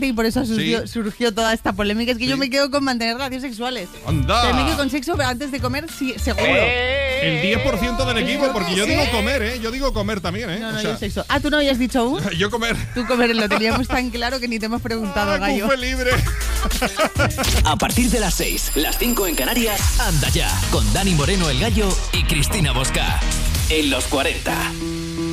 gente y por eso surgió toda esta polémica. Es que yo me quedo con mantener relaciones sexuales. ¡Anda! Pero me quedo con sexo, pero antes de comer, sí, seguro. El 10% del equipo, porque yo digo comer, ¿eh? Yo digo comer también, ¿eh? No, yo sexo. Ah, ¿tú no habías dicho aún? Yo comer. Tú comer, lo teníamos tan claro que ni te hemos preguntado, gallo. Fue libre. A partir de las 6, las 5 en Canarias, anda ya, con Dani Moreno el Gallo y Cristina Bosca. En los 40.